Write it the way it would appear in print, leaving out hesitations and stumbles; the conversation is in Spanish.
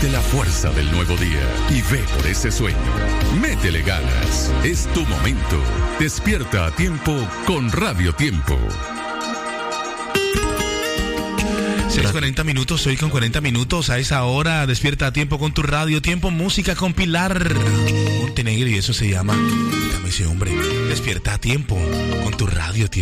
Siente la fuerza del nuevo día y ve por ese sueño. Métele ganas. Es tu momento. Despierta a tiempo con Radio Tiempo. 6:40 minutos, hoy con 40 minutos. A esa hora, despierta a tiempo con tu Radio Tiempo, música con Pilar Montenegro, y eso se llama, dame ese hombre, despierta a tiempo con tu Radio Tiempo.